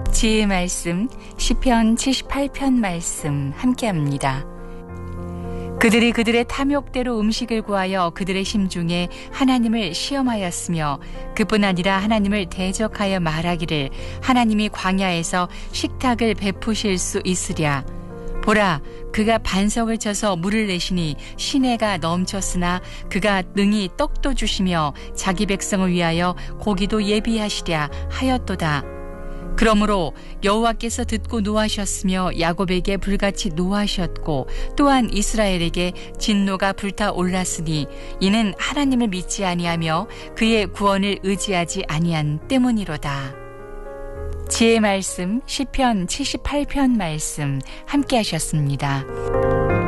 지혜의 말씀 시편 78편 말씀 함께합니다. 그들이 그들의 탐욕대로 음식을 구하여 그들의 심중에 하나님을 시험하였으며 그뿐 아니라 하나님을 대적하여 말하기를 하나님이 광야에서 식탁을 베푸실 수 있으랴. 보라, 그가 반석을 쳐서 물을 내시니 시내가 넘쳤으나 그가 능히 떡도 주시며 자기 백성을 위하여 고기도 예비하시랴 하였도다. 그러므로 여호와께서 듣고 노하셨으며 야곱에게 불같이 노하셨고 또한 이스라엘에게 진노가 불타올랐으니 이는 하나님을 믿지 아니하며 그의 구원을 의지하지 아니한 때문이로다. 지혜의 말씀 시편 78편 말씀 함께 하셨습니다.